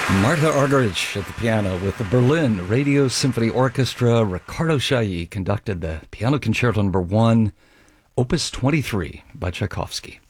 Martha Argerich at the piano with the Berlin Radio Symphony Orchestra. Riccardo Chailly conducted the Piano Concerto No. 1, Opus 23 by Tchaikovsky.